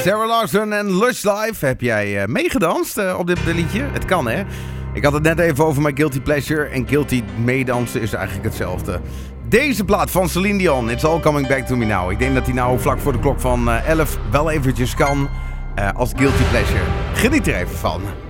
Sarah Larsson en Lush Life. Heb jij meegedanst op dit liedje? Het kan, hè? Ik had het net even over mijn guilty pleasure. En guilty meedansen is eigenlijk hetzelfde. Deze plaat van Celine Dion, It's All Coming Back To Me Now. Ik denk dat die nou vlak voor de klok van 11 wel eventjes kan als guilty pleasure. Geniet er even van.